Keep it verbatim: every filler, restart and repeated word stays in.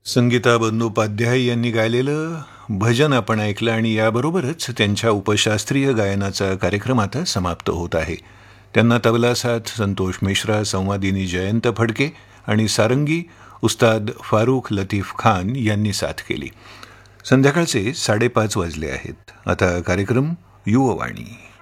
संगीता बंदोपाध्याय यांनी गायलेलं भजन आपण ऐकलं आणि याबरोबरच त्यांच्या उपशास्त्रीय गायनाचा कार्यक्रम आता समाप्त होत आहे. त्यांना तबला साथ संतोष मिश्रा, संवादिनी जयंत फडके आणि सारंगी उस्ताद फारुख लतीफ खान यांनी साथ केली. संध्याकाळचे साडेपाच वाजले आहेत. आता कार्यक्रम युववाणी.